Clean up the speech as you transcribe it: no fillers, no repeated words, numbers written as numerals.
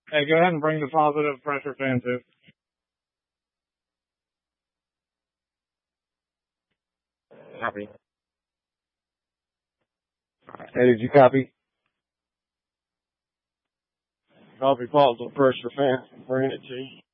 Hey, go ahead and bring the positive pressure fan too. Copy. Hey, did you copy? Copy positive pressure fan. Bringing it to you.